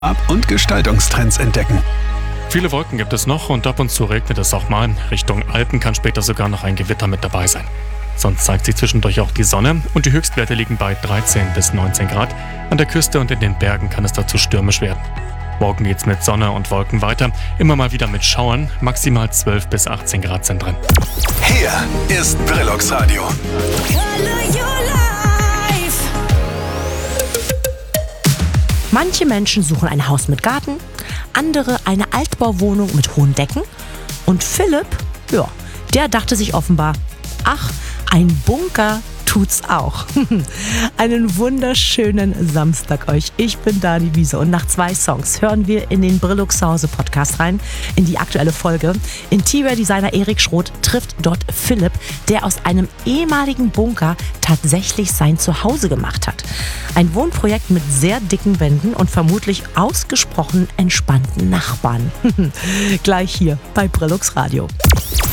und Gestaltungstrends entdecken. Viele Wolken gibt es noch und ab und zu regnet es auch mal. Richtung Alpen kann später sogar noch ein Gewitter mit dabei sein. Sonst zeigt sich zwischendurch auch die Sonne und die Höchstwerte liegen bei 13 bis 19 Grad. An der Küste und in den Bergen kann es dazu stürmisch werden. Morgen geht's mit Sonne und Wolken weiter, immer mal wieder mit Schauern, maximal 12 bis 18 Grad sind drin. Hier ist Brillux Radio. Manche Menschen suchen ein Haus mit Garten, andere eine Altbauwohnung mit hohen Decken. Und Philipp, der dachte sich offenbar, ach, ein Bunker tut's auch. Einen wunderschönen Samstag euch. Ich bin Dani Wiese und nach 2 Songs hören wir in den Brillux zu Hause Podcast rein, in die aktuelle Folge. Interior-Designer Erik Schroth trifft dort Philipp, der aus einem ehemaligen Bunker tatsächlich sein Zuhause gemacht hat. Ein Wohnprojekt mit sehr dicken Wänden und vermutlich ausgesprochen entspannten Nachbarn. Gleich hier bei Brillux Radio.